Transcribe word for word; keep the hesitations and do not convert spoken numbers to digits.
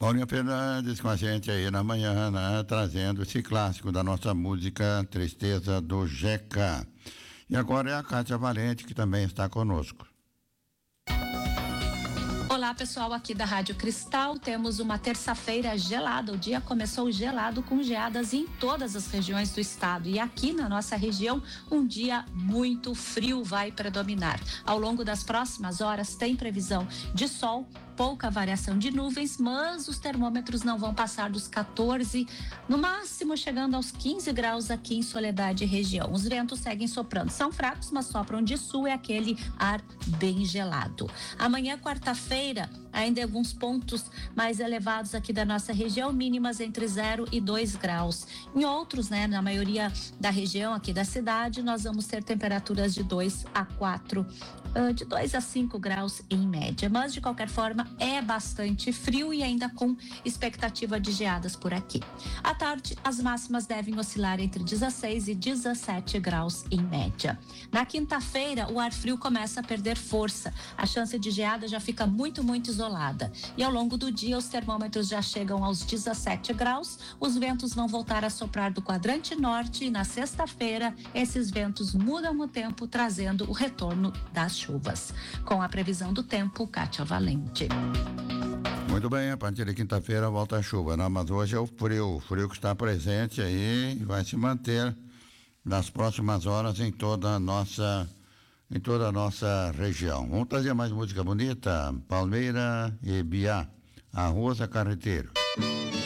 Paulinho Fernandes com a gente aí na manhã, né? Trazendo esse clássico da nossa música Tristeza do Jeca. E agora é a Kátia Valente, que também está conosco. Olá, pessoal, aqui da Rádio Cristal. Temos uma terça-feira gelada. O dia começou gelado, com geadas em todas as regiões do estado. E aqui na nossa região, um dia muito frio vai predominar. Ao longo das próximas horas, tem previsão de sol, pouca variação de nuvens, mas os termômetros não vão passar dos quatorze, no máximo chegando aos quinze graus aqui em Soledade região. Os ventos seguem soprando, são fracos, mas sopram de sul, é aquele ar bem gelado. Amanhã, quarta-feira, ainda em alguns pontos mais elevados aqui da nossa região, mínimas entre zero e dois graus. Em outros, né, na maioria da região aqui da cidade, nós vamos ter temperaturas de dois a quatro, de dois a cinco graus em média. Mas, de qualquer forma, é bastante frio e ainda com expectativa de geadas por aqui. À tarde, as máximas devem oscilar entre dezesseis e dezessete graus em média. Na quinta-feira, o ar frio começa a perder força. A chance de geada já fica muito, muito isolada. E ao longo do dia, os termômetros já chegam aos dezessete graus. Os ventos vão voltar a soprar do quadrante norte e na sexta-feira, esses ventos mudam o tempo, trazendo o retorno das chuvas. Com a previsão do tempo, Kátia Valente. Muito bem, a partir de quinta-feira volta a chuva, né? Mas hoje é o frio, o frio que está presente aí e vai se manter nas próximas horas em toda a nossa, em toda a nossa região. Vamos trazer mais música bonita? Palmeira e Biá, a Rosa Carreteiro.